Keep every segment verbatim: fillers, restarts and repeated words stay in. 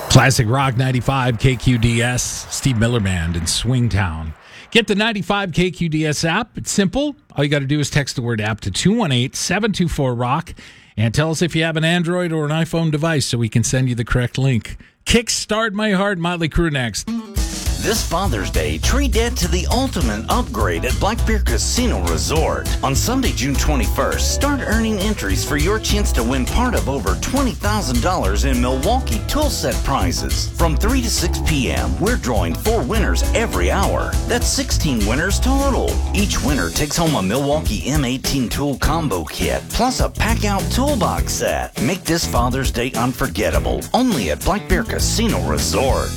Classic Rock ninety-five K Q D S, Steve Miller Band in Swingtown. Get the ninety-five K Q D S app. It's simple. All you got to do is text the word app to two one eight, seven two four, rock and tell us if you have an Android or an iPhone device so we can send you the correct link. Kickstart My Heart, Motley Crue next. This Father's Day, treat Dad to the ultimate upgrade at Black Bear Casino Resort. On Sunday, June twenty-first, start earning entries for your chance to win part of over twenty thousand dollars in Milwaukee tool set prizes. From three to six p.m., we're drawing four winners every hour. That's sixteen winners total. Each winner takes home a Milwaukee M eighteen tool combo kit, plus a pack-out toolbox set. Make this Father's Day unforgettable, only at Black Bear Casino Resort.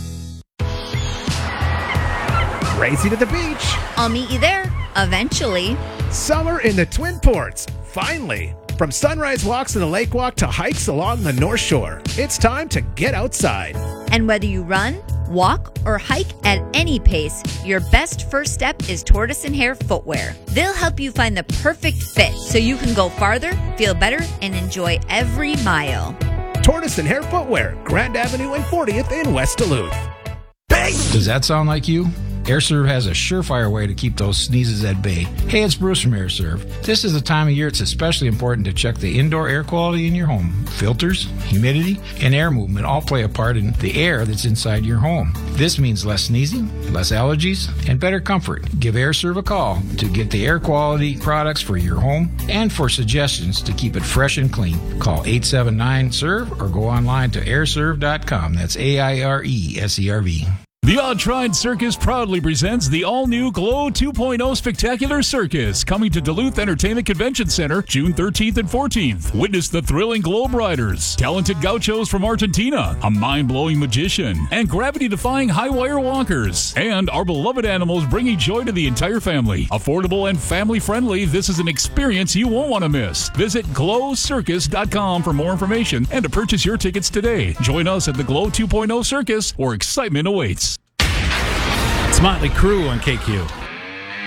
Racing to the beach. I'll meet you there, eventually. Summer in the Twin Ports, finally. From sunrise walks in the lake walk to hikes along the North Shore, it's time to get outside. And whether you run, walk, or hike at any pace, your best first step is Tortoise and Hare Footwear. They'll help you find the perfect fit so you can go farther, feel better, and enjoy every mile. Tortoise and Hare Footwear, Grand Avenue and fortieth in West Duluth. Does that sound like you? AirServe has a surefire way to keep those sneezes at bay. Hey, it's Bruce from AirServe. This is the time of year it's especially important to check the indoor air quality in your home. Filters, humidity, and air movement all play a part in the air that's inside your home. This means less sneezing, less allergies, and better comfort. Give AirServe a call to get the air quality products for your home and for suggestions to keep it fresh and clean. Call eight seven nine, S E R V or go online to air serve dot com. That's A I R E S E R V. The Odd-Tried Circus proudly presents the all-new Glow two point oh Spectacular Circus, coming to Duluth Entertainment Convention Center June thirteenth and fourteenth. Witness the thrilling Globe Riders, talented gauchos from Argentina, a mind-blowing magician, and gravity-defying high-wire walkers. And our beloved animals bringing joy to the entire family. Affordable and family-friendly, this is an experience you won't want to miss. Visit glow circus dot com for more information and to purchase your tickets today. Join us at the Glow two point oh Circus, where excitement awaits. It's Motley Crue on K Q.